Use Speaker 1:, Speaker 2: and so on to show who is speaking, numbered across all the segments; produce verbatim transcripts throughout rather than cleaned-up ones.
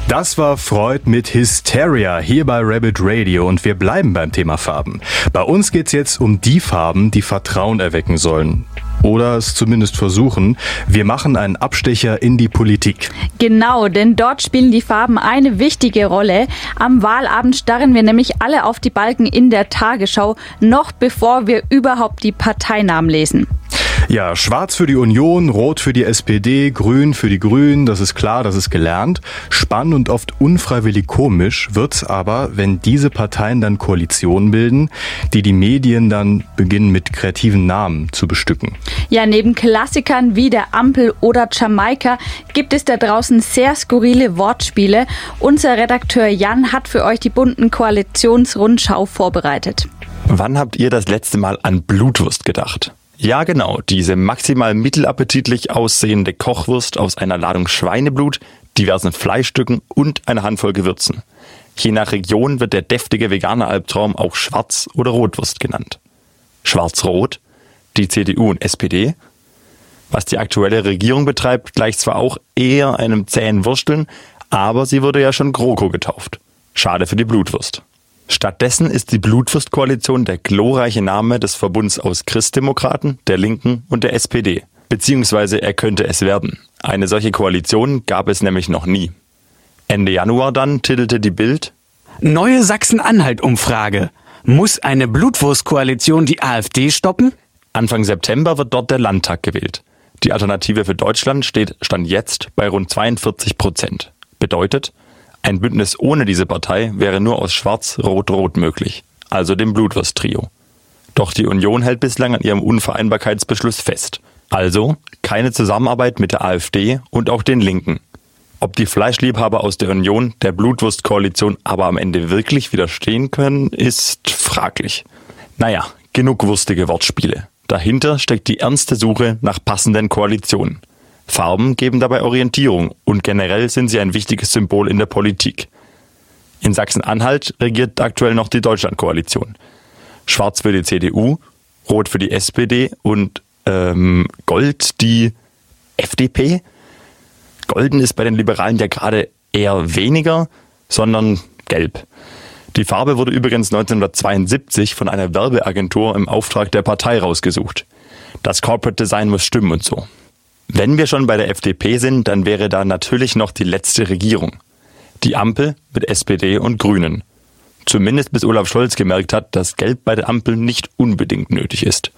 Speaker 1: Das war Freud mit Hysteria hier bei Rabbit Radio und wir bleiben beim Thema Farben. Bei uns geht's jetzt um die Farben, die Vertrauen erwecken sollen. Oder es zumindest versuchen. Wir machen einen Abstecher in die Politik.
Speaker 2: Genau, denn dort spielen die Farben eine wichtige Rolle. Am Wahlabend starren wir nämlich alle auf die Balken in der Tagesschau, noch bevor wir überhaupt die Parteinamen lesen.
Speaker 1: Ja, schwarz für die Union, rot für die S P D, grün für die Grünen, das ist klar, das ist gelernt. Spannend und oft unfreiwillig komisch wird's aber, wenn diese Parteien dann Koalitionen bilden, die die Medien dann beginnen mit kreativen Namen zu bestücken.
Speaker 2: Ja, neben Klassikern wie der Ampel oder Jamaika gibt es da draußen sehr skurrile Wortspiele. Unser Redakteur Jan hat für euch die bunten Koalitionsrundschau vorbereitet.
Speaker 3: Wann habt ihr das letzte Mal an Blutwurst gedacht? Ja genau, diese maximal mittelappetitlich aussehende Kochwurst aus einer Ladung Schweineblut, diversen Fleischstücken und einer Handvoll Gewürzen. Je nach Region wird der deftige vegane Albtraum auch Schwarz- oder Rotwurst genannt. Schwarz-Rot, die C D U und S P D. Was die aktuelle Regierung betreibt, gleicht zwar auch eher einem zähen Wursteln, aber sie wurde ja schon GroKo getauft. Schade für die Blutwurst. Stattdessen ist die Blutwurstkoalition der glorreiche Name des Verbunds aus Christdemokraten, der Linken und der S P D. Beziehungsweise er könnte es werden. Eine solche Koalition gab es nämlich noch nie. Ende Januar dann titelte die Bild:
Speaker 4: Neue Sachsen-Anhalt-Umfrage. Muss eine Blutwurstkoalition die AfD stoppen?
Speaker 3: Anfang September wird dort der Landtag gewählt. Die Alternative für Deutschland steht Stand jetzt bei rund zweiundvierzig Prozent. Bedeutet, ein Bündnis ohne diese Partei wäre nur aus Schwarz-Rot-Rot möglich, also dem Blutwurst-Trio. Doch die Union hält bislang an ihrem Unvereinbarkeitsbeschluss fest. Also keine Zusammenarbeit mit der AfD und auch den Linken. Ob die Fleischliebhaber aus der Union der Blutwurstkoalition aber am Ende wirklich widerstehen können, ist fraglich. Naja, genug wurstige Wortspiele. Dahinter steckt die ernste Suche nach passenden Koalitionen. Farben geben dabei Orientierung und generell sind sie ein wichtiges Symbol in der Politik. In Sachsen-Anhalt regiert aktuell noch die Deutschlandkoalition. Schwarz für die C D U, Rot für die S P D und ähm, Gold die F D P. Golden ist bei den Liberalen ja gerade eher weniger, sondern gelb. Die Farbe wurde übrigens neunzehnhundertzweiundsiebzig von einer Werbeagentur im Auftrag der Partei rausgesucht. Das Corporate Design muss stimmen und so. Wenn wir schon bei der F D P sind, dann wäre da natürlich noch die letzte Regierung. Die Ampel mit S P D und Grünen. Zumindest bis Olaf Scholz gemerkt hat, dass Gelb bei der Ampel nicht unbedingt nötig ist.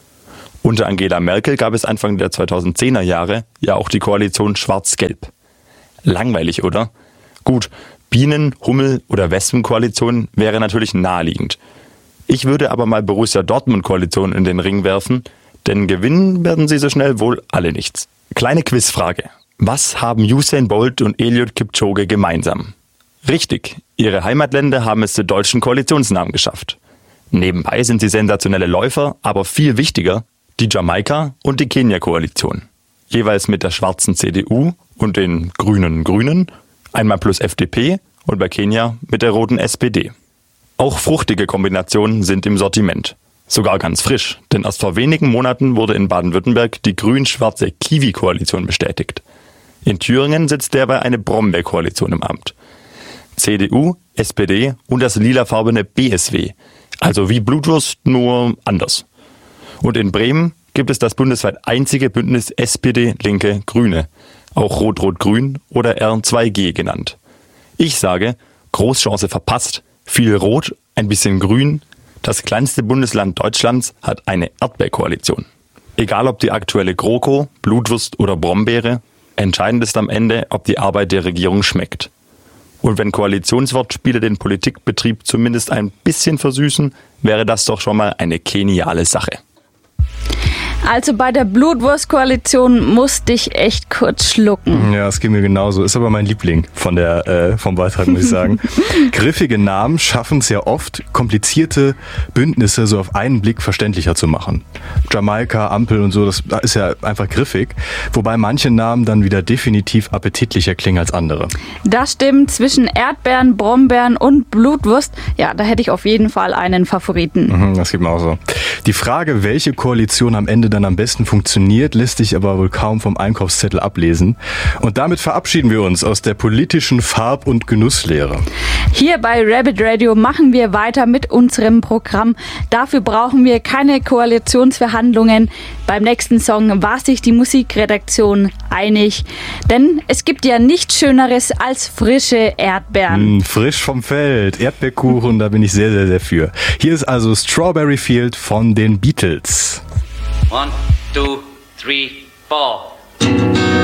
Speaker 3: Unter Angela Merkel gab es Anfang der zweitausendzehner Jahre ja auch die Koalition Schwarz-Gelb. Langweilig, oder? Gut, Bienen-, Hummel- oder Wespen-Koalition wäre natürlich naheliegend. Ich würde aber mal Borussia Dortmund-Koalition in den Ring werfen, denn gewinnen werden sie so schnell wohl alle nichts. Kleine Quizfrage. Was haben Usain Bolt und Eliud Kipchoge gemeinsam? Richtig, ihre Heimatländer haben es zu deutschen Koalitionsnamen geschafft. Nebenbei sind sie sensationelle Läufer, aber viel wichtiger, die Jamaika- und die Kenia-Koalition. Jeweils mit der schwarzen C D U und den grünen Grünen, einmal plus F D P und bei Kenia mit der roten S P D. Auch fruchtige Kombinationen sind im Sortiment. Sogar ganz frisch, denn erst vor wenigen Monaten wurde in Baden-Württemberg die grün-schwarze Kiwi-Koalition bestätigt. In Thüringen sitzt derweil eine Brombeer-Koalition im Amt. C D U, S P D und das lilafarbene B S W, also wie Blutwurst, nur anders. Und in Bremen gibt es das bundesweit einzige Bündnis S P D, Linke, Grüne, auch Rot-Rot-Grün oder R zwei G genannt. Ich sage, Großchance verpasst, viel Rot, ein bisschen Grün. Das kleinste Bundesland Deutschlands hat eine Erdbeerkoalition. Egal ob die aktuelle GroKo, Blutwurst oder Brombeere, entscheidend ist am Ende, ob die Arbeit der Regierung schmeckt. Und wenn Koalitionswortspiele den Politikbetrieb zumindest ein bisschen versüßen, wäre das doch schon mal eine geniale Sache.
Speaker 2: Also bei der Blutwurstkoalition musste ich echt kurz schlucken.
Speaker 1: Ja, es geht mir genauso. Ist aber mein Liebling von der, äh, vom Beitrag, muss ich sagen. Griffige Namen schaffen es ja oft, komplizierte Bündnisse so auf einen Blick verständlicher zu machen. Jamaika, Ampel und so, das ist ja einfach griffig. Wobei manche Namen dann wieder definitiv appetitlicher klingen als andere.
Speaker 2: Das stimmt. Zwischen Erdbeeren, Brombeeren und Blutwurst, ja, da hätte ich auf jeden Fall einen Favoriten.
Speaker 1: Mhm, das geht mir auch so. Die Frage, welche Koalition am Ende dann am besten funktioniert, lässt sich aber wohl kaum vom Einkaufszettel ablesen. Und damit verabschieden wir uns aus der politischen Farb- und Genusslehre.
Speaker 2: Hier bei Rabbit Radio machen wir weiter mit unserem Programm. Dafür brauchen wir keine Koalitionsverhandlungen. Beim nächsten Song war sich die Musikredaktion einig. Denn es gibt ja nichts Schöneres als frische Erdbeeren.
Speaker 1: Mm, frisch vom Feld, Erdbeerkuchen, da bin ich sehr, sehr, sehr für. Hier ist also Strawberry Field von den Beatles.
Speaker 5: One, two, three, four.